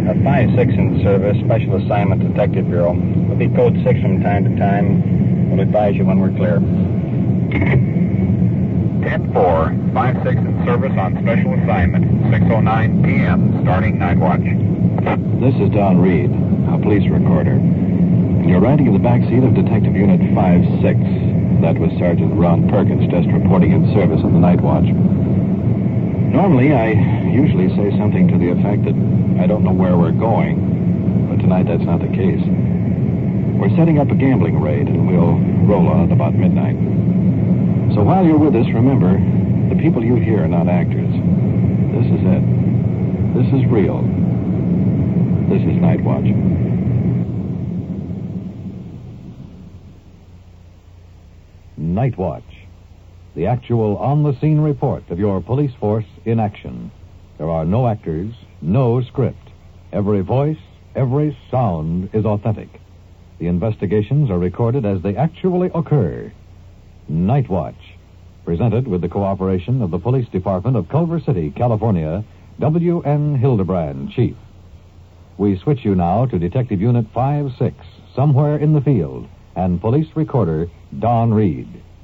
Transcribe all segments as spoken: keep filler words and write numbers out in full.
A five six in service, Special Assignment Detective Bureau. We'll be code six from time to time. We'll advise you when we're clear. ten four, five six in service on Special Assignment, six oh nine p.m., starting night watch. This is Don Reed, a police recorder. You're riding in the back seat of Detective Unit five six. That was Sergeant Ron Perkins, just reporting in service on the night watch. Normally, I usually say something to the effect that I don't know where we're going, but tonight that's not the case. We're setting up a gambling raid, and we'll roll on it about midnight. So while you're with us, remember, the people you hear are not actors. This is it. This is real. This is Night Watch. Night Watch, the actual on-the-scene report of your police force in action. There are no actors, no script. Every voice, every sound is authentic. The investigations are recorded as they actually occur. Night Watch, presented with the cooperation of the Police Department of Culver City, California, W N Hildebrand, Chief. We switch you now to Detective Unit five six, somewhere in the field, and police recorder Don Reed.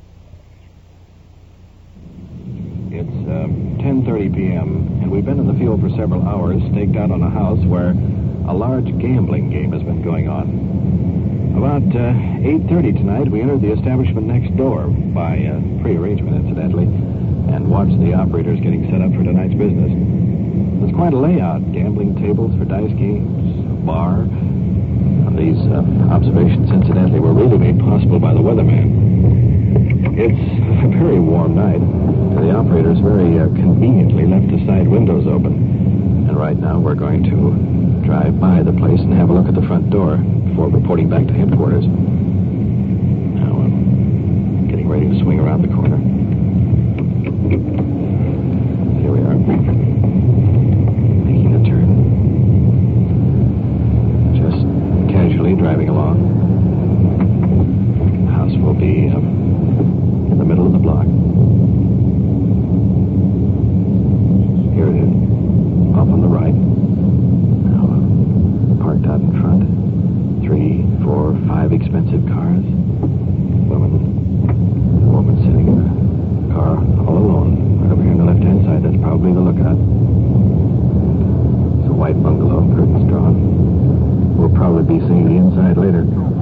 It's uh, ten thirty p.m., and we've been in the field for several hours, staked out on a house where a large gambling game has been going on. About uh, eight thirty tonight, we entered the establishment next door, by uh, pre-arrangement, incidentally, and watched the operators getting set up for tonight's business. There's quite a layout. Gambling tables for dice games, a bar. These uh, observations, incidentally, were really made possible by the weatherman. It's a very warm night. The operators very uh, conveniently left the side windows open. And right now we're going to drive by the place and have a look at the front door before reporting back to headquarters. Now I'm getting ready to swing around the corner. Here we are. Making a turn. Just casually driving along. The house will be uh, in the middle of the block. Here it is, off on the right. Now, uh, parked out in front. Three, four, five expensive cars. Woman, a woman sitting in a car all alone. Right over here on the left-hand side, that's probably the lookout. It's a white bungalow, curtains drawn. We'll probably be seeing the inside later.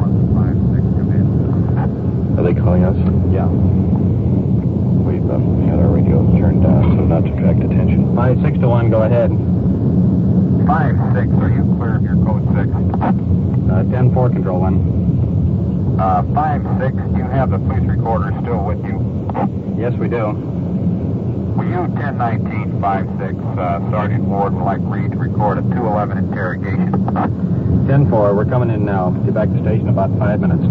Are they calling us? Yeah. We've uh, had our radio turned down so not to attract attention. five six to one, go ahead. five six, are you clear of your code six? Uh, ten four, Control one. Uh, five six, do you have the police recorder still with you? Yes, we do. Will you, ten nineteen five six, uh, Sergeant Ward would like Reed to record a two eleven interrogation? ten four, we're coming in now. Be back to the station in about five minutes.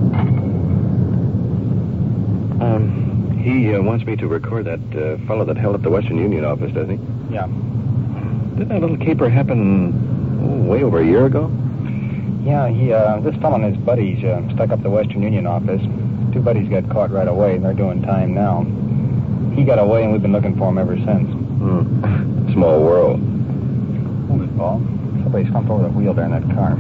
Um, he uh, wants me to record that uh, fellow that held up the Western Union office, doesn't he? Yeah. Didn't that little caper happen oh, way over a year ago? Yeah, he, uh, this fellow and his buddies uh, stuck up the Western Union office. Two buddies got caught right away, and they're doing time now. He got away, and we've been looking for him ever since. Hmm. Small world. Hold it, Paul. Somebody slumped over the wheel there in that car.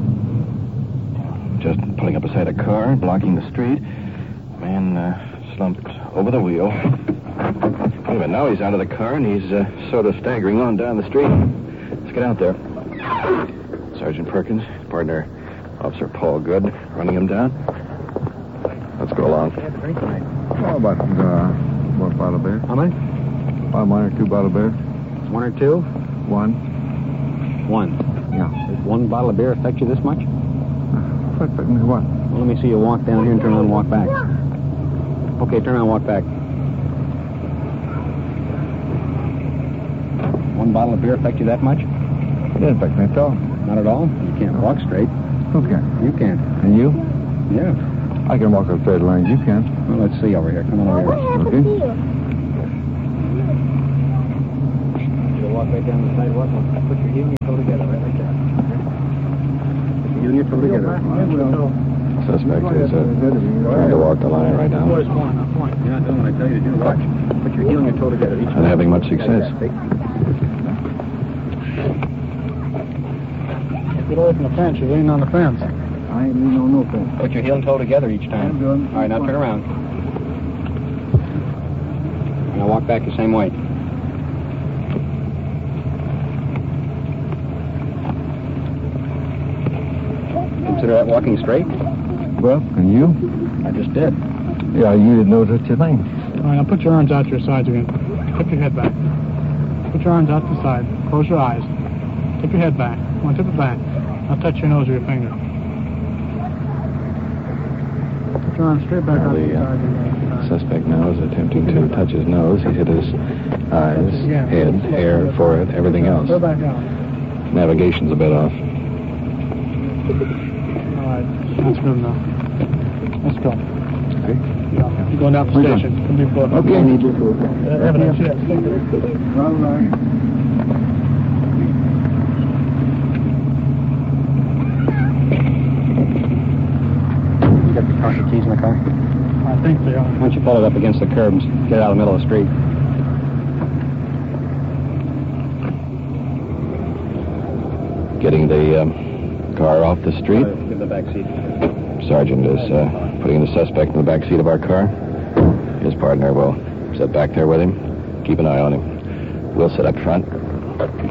Just pulling up beside a car, blocking the street. Man uh, slumped over the wheel. Wait a minute, now he's out of the car, and he's uh, sort of staggering on down the street. Let's get out there. Sergeant Perkins, partner, Officer Paul Good, running him down. Let's go along. Oh, about, uh, one bottle of beer. How many? About one or two bottle of beer. One or two? One. One. Yeah. Does one bottle of beer affect you this much? What? What? Well, let me see you walk down here and turn around and walk back. Okay, turn around and walk back. One bottle of beer affect you that much? It didn't affect me at all. Not at all? You can't walk straight. Who can? You can. And you? Yeah. I can walk a straight line. You can. Well, let's see over here. Come on over here. Okay. You'll walk right down the sidewalk and put your heel and your toe together, right like that. Put your heel and your toe together. Suspect is uh, trying to walk the line right now. You're not doing what I tell you to do. Watch. Put your heel and your toe together. Each Not having much success. Get away from the fence. You're leaning on the fence. I ain't leaning on no fence. Put your heel and toe together each time. I'm doing. All right, now turn around. Now walk back the same way. Consider that walking straight? Well, and you? I just did. Yeah, you didn't know such a thing. All right, now put your arms out to your sides again. Tip your head back. Put your arms out to the side. Close your eyes. Tip your head back. Come on, tip it back. Now touch your nose with your finger. Put your arms straight back out to the The uh, side. again. suspect now is attempting to touch his nose. He's hit his eyes, Yeah. head, hair, forehead, everything else. Go back out. Navigation's a bit off. All right, that's good enough. Let's go. Okay. Yeah. You're going down to the We're going. station. Come before. Okay, need to go. Uh, evidence, yes. All right. You got the car keys in the car? I think they are. Why don't you pull it up against the curb and get it out of the middle of the street? Getting the um, car off the street. Uh, give the back seat. Sergeant is uh, putting the suspect in the back seat of our car. His partner will sit back there with him. Keep an eye on him. We'll sit up front.